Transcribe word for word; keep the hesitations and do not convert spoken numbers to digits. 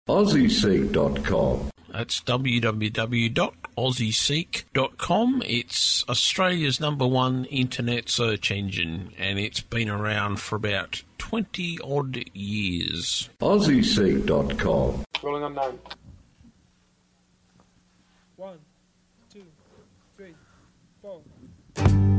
Aussie Seek dot com. That's w w w dot aussie seek dot com. It's Australia's number one internet search engine, and it's been around for about twenty odd years. Aussie Seek dot com. Rolling unknown. One, two, three, four.